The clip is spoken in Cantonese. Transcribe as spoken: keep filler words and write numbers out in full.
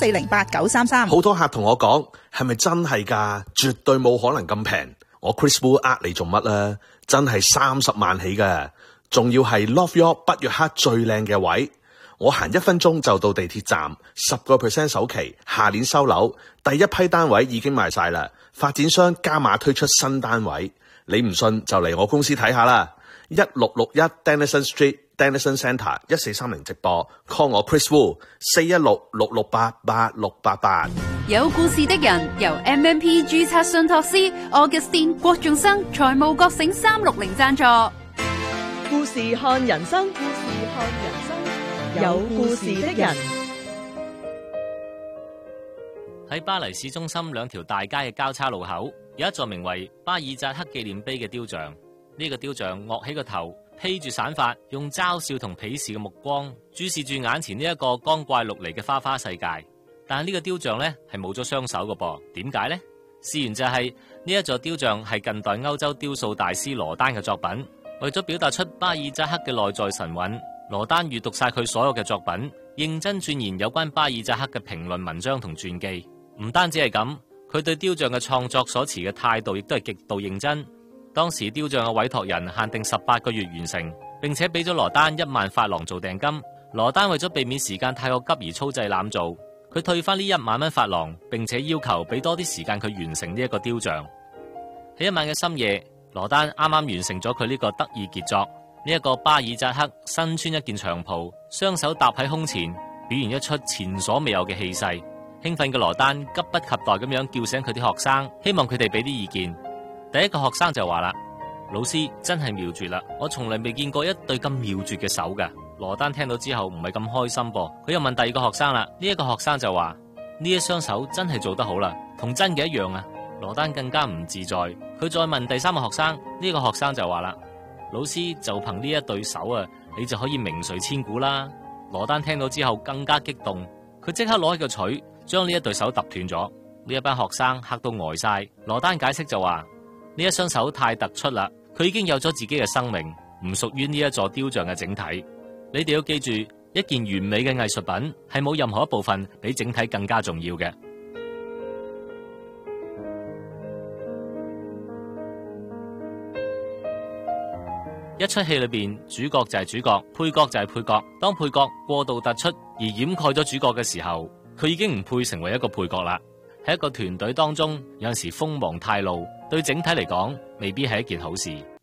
四零八九三三。 好多客同我講，係咪真係㗎？絕對冇可能咁平。我 Chris Wu 呃你做乜啊？真係三十萬起㗎，仲要係 Love York 北約克最靚嘅位。我行一分鐘就到地鐵站，十個 percent 首期，下年收樓，第一批單位已經賣晒啦。發展商加碼推出新單位，你唔信就嚟我公司睇下啦。一六六一 Dennison Street。Dennison Centre 一四三零直播 call 我 Chris Wu 四一六六六八八六八八。 有故事的人由 M M P 註冊信託師 Augustine 郭仲生財務覺醒三六零贊助。 故事看人生，故事看人生，有故事的人。 喺巴黎市中心兩條大街嘅交叉路口，有一座名為巴爾扎克紀念碑嘅雕像。呢、這個雕像昂起個頭，披住散髮，用嘲笑同鄙視嘅目光注視住眼前呢一個光怪陸離嘅花花世界。但係呢個雕像呢係冇咗雙手嘅噃，點解呢？事源就係、是、呢一座雕像係近代歐洲雕塑大師羅丹嘅作品。為咗表達出巴爾扎克嘅內在神韻，羅丹閱讀晒佢所有嘅作品，認真鑽研有關巴爾扎克嘅評論文章同傳記。唔單止係咁，佢對雕像嘅創作所持嘅態度亦都係極度認真。當時雕像嘅委託人限定十八個月完成，並且俾咗羅丹一萬法郎做訂金。羅丹為咗避免時間太過急而粗製濫造，佢退翻呢一萬蚊法郎，並且要求俾多啲時間佢完成呢一個雕像。喺一晚嘅深夜，羅丹啱啱完成咗佢呢個得意傑作。呢、這、一個巴爾扎克身穿一件長袍，雙手搭喺胸前，表現一出前所未有嘅氣勢。興奮嘅羅丹急不及待咁樣叫醒佢啲學生，希望佢哋俾啲意見。第一個學生就話啦：老師真係妙絕啦！我從來未見過一對咁妙絕嘅手㗎。羅丹聽到之後唔係咁開心噃，佢又問第二個學生啦。呢、這、一個學生就話：呢一雙手真係做得好啦，同真嘅一樣啊！羅丹更加唔自在，佢再問第三個學生。呢、這個學生就話啦：老師就憑呢一對手啊，你就可以名垂千古啦！羅丹聽到之後更加激動，佢即刻攞起個錘，將呢一對手揼斷咗。呢一班學生嚇到呆晒。羅丹解釋就話：呢一雙手太突出啦，佢已經有咗自己嘅生命，唔屬於呢一座雕像嘅整體。你哋要記住，一件完美嘅藝術品係冇任何一部分比整體更加重要嘅。一出戲裏邊，主角就係主角，配角就係配角。當配角過度突出而掩蓋咗主角嘅時候，佢已經唔配成為一個配角啦。喺一個團隊當中，有陣時鋒芒太露，對整體嚟講未必係一件好事。